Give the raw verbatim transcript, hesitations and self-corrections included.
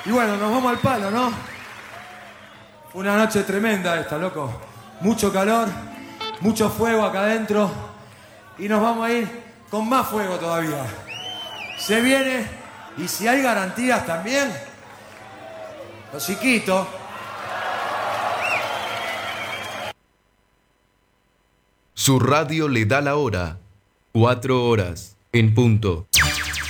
Y bueno, nos vamos al palo, ¿no? Fue una noche tremenda esta, loco. Mucho calor, mucho fuego acá adentro. Y nos vamos a ir con más fuego todavía. Se viene, y si hay garantías también, los chiquitos. Su radio le da la hora. Cuatro horas en punto.